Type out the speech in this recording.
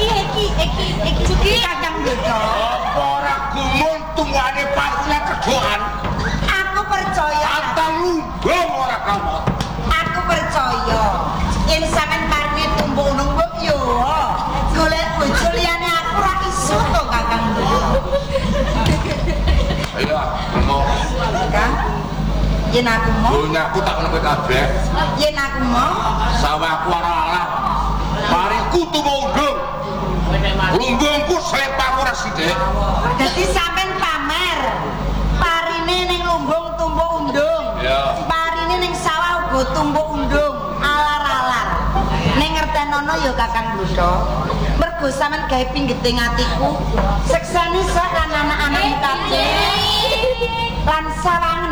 iki Kakang Budha. Apa ora gumun tungane pasnya kedoan? Aku percaya. Ata lumbung ora kamu. Aku percaya. Yen sampean parne tumbuk numbuk yo. Golek bojo liyane aku ora iso to Kakang Budha. Ayo, mau. Kang. Yen aku mau. Dunyaku tak kena kabeh. Yen aku mau. Sawahku ora alah. Mariku tumbuk undung. Lumbungku slepaku ora sithik. Dadi sampean pamer. Parine ning lumbung tumbuk undung. Ya. Parine ning sawah uga tumbuk undung. Alar-alar. Ning ngertenono ya Kakang Budha. Mergo sampean gawe pinggeting atiku. Seksane sak lan anak-anak kabeh. Lan sawang